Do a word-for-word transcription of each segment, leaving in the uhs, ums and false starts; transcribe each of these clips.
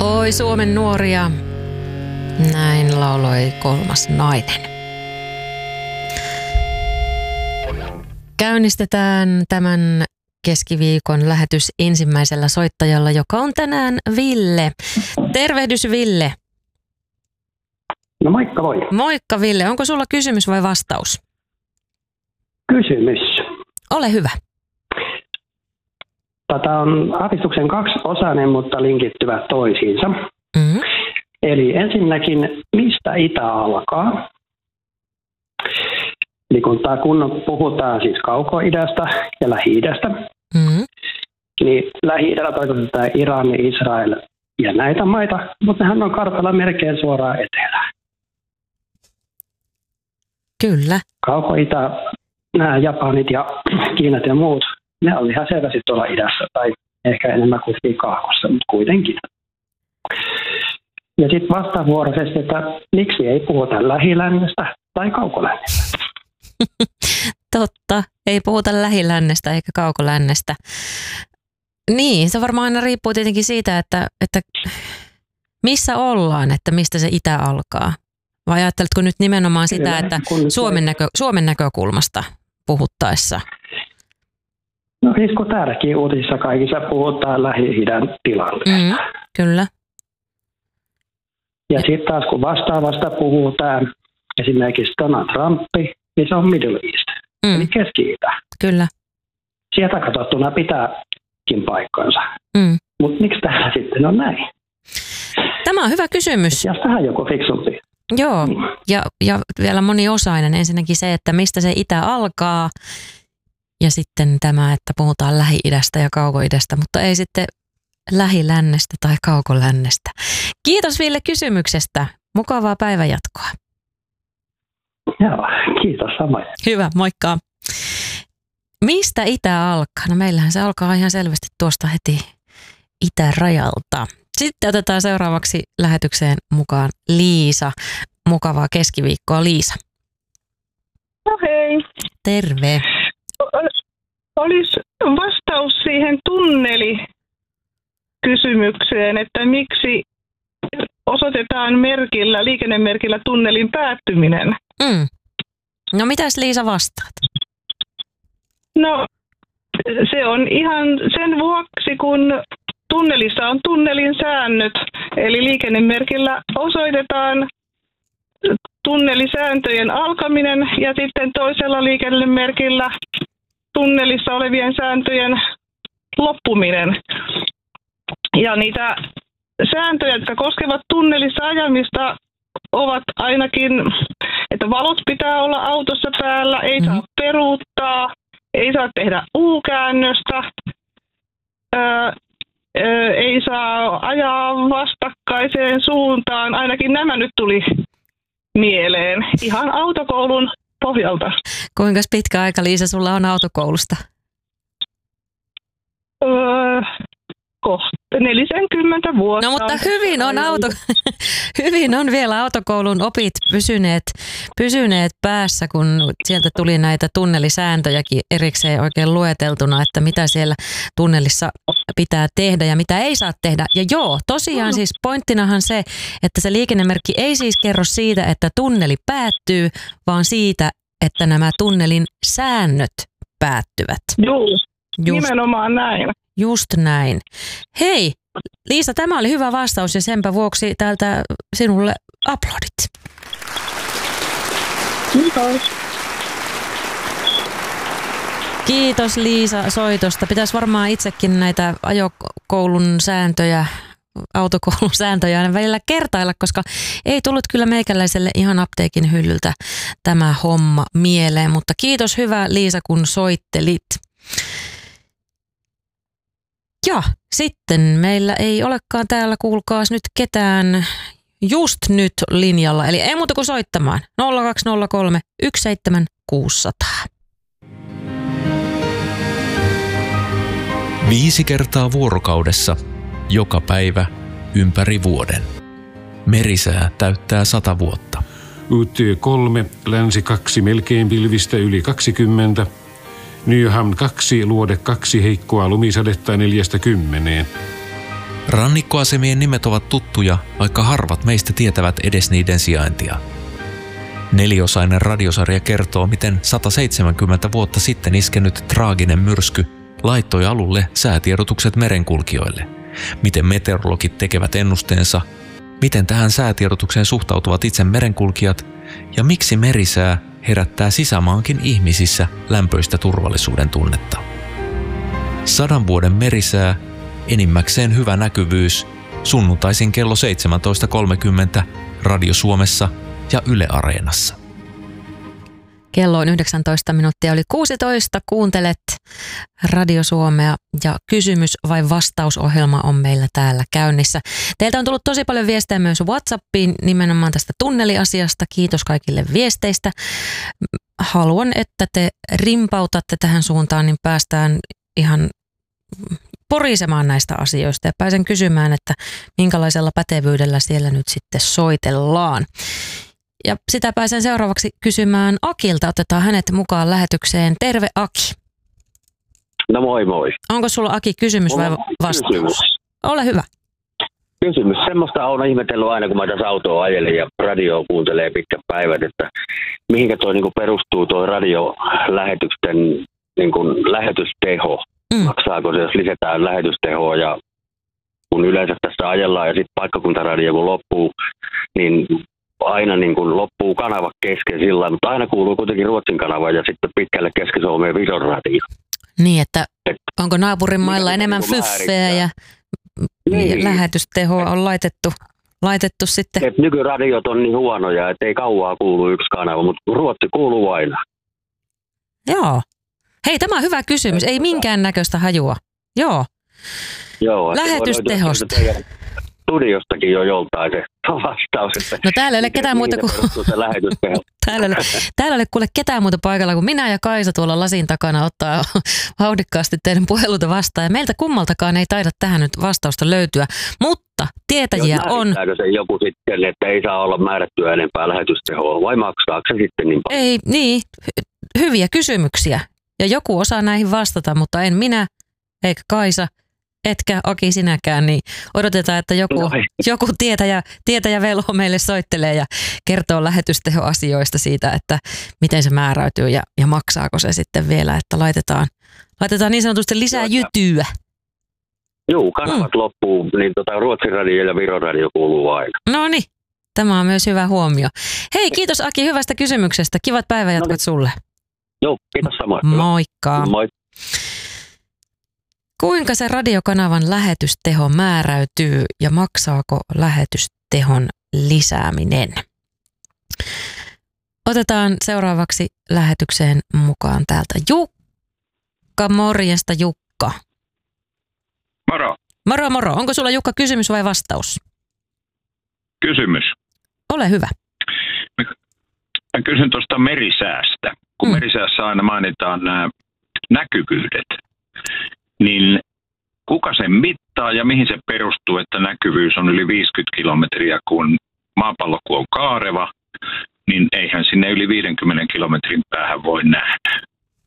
Oi Suomen nuoria, näin lauloi Kolmas nainen. Käynnistetään tämän keskiviikon lähetys ensimmäisellä soittajalla, joka on tänään Ville. Tervehdys Ville. No moikka voi. Moikka Ville, onko sulla kysymys vai vastaus? Kysymys. Ole hyvä. Tätä on aavistuksen kaksiosainen, mutta linkittyvät toisiinsa. Mm-hmm. Eli ensinnäkin, mistä itä alkaa? Eli kun, tämä, kun puhutaan siis kauko-idästä ja lähi-idästä, mm-hmm. niin lähi-idällä tarkoitetaan Iran, Israel ja näitä maita, mutta nehän on kartalla melkein suoraan etelään. Kyllä. Kauko-itä, nämä Japanit ja Kiinat ja muut, ne on ihan selvästi tuolla idässä tai ehkä enemmän kuin kaakossa, mutta kuitenkin. Ja sitten vastavuoroisesti, että miksi ei puhuta lähilännestä tai kaukolännestä? Totta, ei puhuta lähilännestä eikä kaukolännestä. Niin, se varmaan aina riippuu tietenkin siitä, että, että missä ollaan, että mistä se itä alkaa. Vai ajatteletko nyt nimenomaan sitä, kyllä, että Suomen, näkö, Suomen näkökulmasta puhuttaessa? No siis kun täälläkin uutisissa kaikissa puhutaan Lähi-idän tilanteesta. Mm, kyllä. Ja sitten taas kun vastaavasta puhutaan esimerkiksi Donald Trump, niin se on Middle East, mm. eli Keski-Itä. Kyllä. Sieltä katsottuna pitääkin paikkansa. Mm. Mutta miksi täällä sitten on näin? Tämä on hyvä kysymys. Ja tähän joku fiksumpi. Joo, mm. ja, ja vielä moniosainen. Ensinnäkin se, että mistä se itä alkaa. Ja sitten tämä, että puhutaan Lähi-idästä ja Kauko-idästä, mutta ei sitten lähilännestä tai kaukolännestä. Kiitos Ville kysymyksestä. Mukavaa päivänjatkoa. Joo, kiitos samoin. Hyvä, moikka. Mistä itä alkaa? No meillähän se alkaa ihan selvästi tuosta heti itärajalta. Sitten otetaan seuraavaksi lähetykseen mukaan Liisa. Mukavaa keskiviikkoa, Liisa. No hei. Terve. Olisi vastaus siihen tunnelikysymykseen, että miksi osoitetaan merkillä, liikennemerkillä tunnelin päättyminen. Mm. No mitäs Liisa vastaat? No se on ihan sen vuoksi, kun tunnelissa on tunnelin säännöt, eli liikennemerkillä osoitetaan tunnelisääntöjen alkaminen ja sitten toisella liikennemerkillä tunnelissa olevien sääntöjen loppuminen. Ja niitä sääntöjä, jotka koskevat tunnelissa ajamista, ovat ainakin, että valot pitää olla autossa päällä, ei mm-hmm. saa peruuttaa, ei saa tehdä U-käännöstä, öö, öö, ei saa ajaa vastakkaiseen suuntaan. Ainakin nämä nyt tuli mieleen ihan autokoulun pohjalta. Kuinka pitkä aika, Liisa, sulla on autokoulusta? Öö, kohta neljäkymmentä vuotta. No mutta hyvin on, auto, hyvin on vielä autokoulun opit pysyneet, pysyneet päässä, kun sieltä tuli näitä tunnelisääntöjäkin erikseen oikein lueteltuna, että mitä siellä tunnelissa pitää tehdä ja mitä ei saa tehdä. Ja joo, tosiaan siis pointtinahan se, että se liikennemerkki ei siis kerro siitä, että tunneli päättyy, vaan siitä, että nämä tunnelin säännöt päättyvät. Joo, nimenomaan näin. Just näin. Hei, Liisa, tämä oli hyvä vastaus ja senpä vuoksi täältä sinulle aplodit. Kiitos. Kiitos Liisa soitosta. Pitäisi varmaan itsekin näitä ajokoulun sääntöjä, autokoulun sääntöjä aina välillä kertailla, koska ei tullut kyllä meikäläiselle ihan apteekin hyllyltä tämä homma mieleen. Mutta kiitos hyvä Liisa, kun soittelit. Ja sitten meillä ei olekaan täällä, kuulkaas nyt ketään just nyt linjalla. Eli ei muuta kuin soittamaan. nolla kaksi nolla kolme yksi seitsemän kuusi nolla nolla. Viisi kertaa vuorokaudessa, joka päivä, ympäri vuoden. Merisää täyttää sata vuotta. U T kolme, länsi kaksi, melkein pilvistä yli kaksikymmentä. Nyhamn kaksi, luode kaksi, heikkoa lumisadetta neljästä kymmeneen. Rannikkoasemien nimet ovat tuttuja, vaikka harvat meistä tietävät edes niiden sijaintia. Neliosainen radiosarja kertoo, miten sata seitsemänkymmentä vuotta sitten iskenyt traaginen myrsky laittoi alulle säätiedotukset merenkulkijoille, miten meteorologit tekevät ennusteensa, miten tähän säätiedotukseen suhtautuvat itse merenkulkijat ja miksi merisää herättää sisämaankin ihmisissä lämpöistä turvallisuuden tunnetta. Sadan vuoden merisää, enimmäkseen hyvä näkyvyys, sunnuntaisin kello seitsemäntoista kolmekymmentä Radio Suomessa ja Yle Areenassa. Kello on yhdeksäntoista minuuttia oli kuusitoista. Kuuntelet Radio Suomea ja kysymys vai vastausohjelma on meillä täällä käynnissä. Teiltä on tullut tosi paljon viestejä myös WhatsAppiin nimenomaan tästä tunneliasiasta. Kiitos kaikille viesteistä. Haluan, että te rimpautatte tähän suuntaan, niin päästään ihan porisemaan näistä asioista ja pääsen kysymään, että minkälaisella pätevyydellä siellä nyt sitten soitellaan. Ja sitä pääsen seuraavaksi kysymään Akilta. Otetaan hänet mukaan lähetykseen. Terve Aki. No moi moi. Onko sulla Aki kysymys vai vastaus? Kysymys. Ole hyvä. Kysymys. Semmoista on ihmetellyt aina, kun mä tässä autoa ajelin ja radioa kuuntelee pitkät päivät, että mihinkä toi niinku perustuu tuo radiolähetysten niinku lähetysteho. Mm. Maksaako se, jos lisätään lähetystehoa ja kun yleensä tässä ajellaan ja sitten paikkakuntaradio kun loppuu, niin aina niin kuin loppuu kanava kesken sillä, mutta aina kuuluu kuitenkin Ruotsin kanava ja sitten pitkälle Keski-Suomeen Vison radio. Niin, että onko naapurin mailla enemmän fyffeä ja niin. Lähetystehoa on laitettu, laitettu sitten? Et nykyradiot on niin huonoja, että ei kauaa kuulu yksi kanava, mutta Ruotsi kuuluu aina. Joo. Hei, tämä on hyvä kysymys. Ei minkään näköistä hajua. Joo. Joo. Lähetystehosta. Studiostakin jo joltain se vastaus. Että no täällä ei ole ketään muuta kuin... täällä, ole, täällä ei ole kuule ketään muuta paikalla kuin minä ja Kaisa tuolla lasin takana ottaa vauhdikkaasti teidän puheluita vastaan. Ja meiltä kummaltakaan ei taida tähän nyt vastausta löytyä, mutta tietäjiä no, on... se joku sitten, että ei saa olla määrättyä enempää lähetystehoa vai maksaako se sitten niin paljon? Ei, niin. Hyviä kysymyksiä. Ja joku osaa näihin vastata, mutta en minä eikä Kaisa. Etkä Aki sinäkään, niin odotetaan, että joku, no joku tietäjä, tietäjä velho meille soittelee ja kertoo lähetystehoasioista siitä, että miten se määräytyy ja, ja maksaako se sitten vielä, että laitetaan, laitetaan niin sanotusti lisää jytyä. Joo, kanavat mm. loppuu, niin tota Ruotsin radio ja Viron radio kuuluu aina. No niin, tämä on myös hyvä huomio. Hei, kiitos Aki hyvästä kysymyksestä. Kivat päivänjatkot no niin. sulle. Joo, kiitos samoin. Moikka. Moi. Kuinka se radiokanavan lähetysteho määräytyy ja maksaako lähetystehon lisääminen? Otetaan seuraavaksi lähetykseen mukaan täältä Jukka. Morjesta Jukka. Moro. Moro moro. Onko sulla Jukka kysymys vai vastaus? Kysymys. Ole hyvä. Mä kysyn tuosta merisäästä. Kun mm. merisäässä aina mainitaan nämä näkyvyydet, niin kuka sen mittaa ja mihin se perustuu, että näkyvyys on yli viisikymmentä kilometriä, kun maapallo kun on kaareva, niin eihän sinne yli viidenkymmenen kilometrin päähän voi nähdä.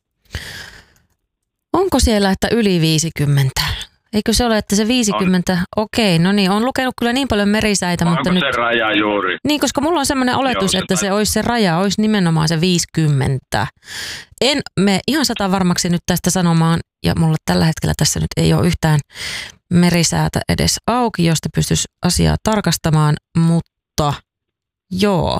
Onko siellä, että yli viisikymmentä? Eikö se ole, että se viisikymmentä, on. Okei, no niin, on lukenut kyllä niin paljon merisäitä, Onko mutta se nyt... se raja juuri? Niin, koska mulla on semmoinen oletus, Joo, se että tai... se olisi se raja, olisi nimenomaan se viisikymmentä. En me ihan sata varmaksi nyt tästä sanomaan, ja mulla tällä hetkellä tässä nyt ei ole yhtään merisäätä edes auki, josta pystyisi asiaa tarkastamaan, mutta joo.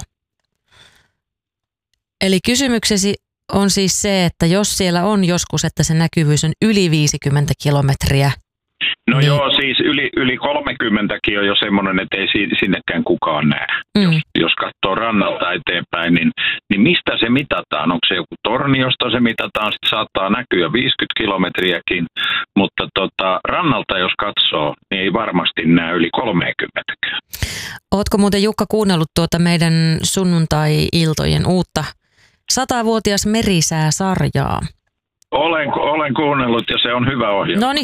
Eli kysymyksesi on siis se, että jos siellä on joskus, että se näkyvyys on yli viisikymmentä kilometriä. No niin... joo, siis yli, yli kolmekymmentäkin on jo semmoinen, että ei sinnekään kukaan näe. Mm. Jos, jos katsoo rannalta eteenpäin, niin, niin mistä se mitataan? Onko se joku torni, josta se mitataan? Sitten saattaa näkyä viisikymmentä kilometriäkin, mutta tota, rannalta jos katsoo, niin ei varmasti näe yli kolmekymmentäkään. Ootko muuten Jukka kuunnellut tuota meidän sunnuntai-iltojen uutta satavuotias merisää-sarjaa? Olen, olen kuunnellut ja se on hyvä ohjelma. No niin,